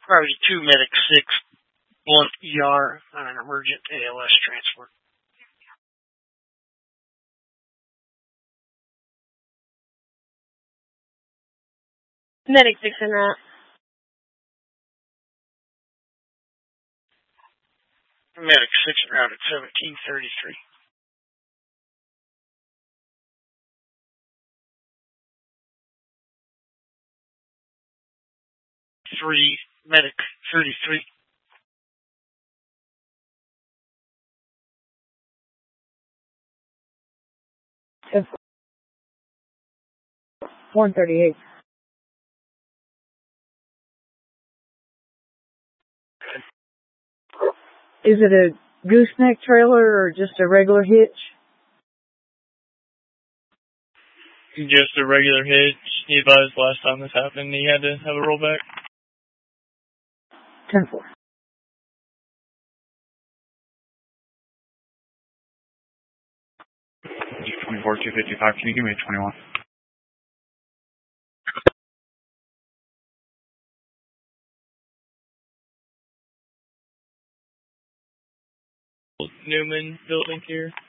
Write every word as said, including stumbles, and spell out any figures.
Priority two, Medic six, Blunt E R on an emergent A L S transport. Medic six en route. Medic six en route at seventeen thirty-three. Three, Medic thirty-three. one thirty-eight. Is it a gooseneck trailer or just a regular hitch? Just a regular hitch. He advised last time this happened he had to have a rollback. ten four. twenty-four two fifty-five, can you give me a twenty-one? Newman building here.